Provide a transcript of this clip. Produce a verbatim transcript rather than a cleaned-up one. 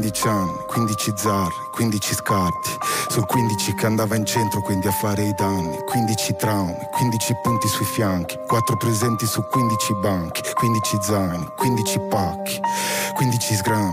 quindici anni, quindici zarre, quindici scarti. Sul quindici che andava in centro, quindi a fare i danni. quindici traumi, quindici punti sui fianchi. quattro presenti su quindici banchi. quindici zaini, quindici pacchi. quindici sgrammi,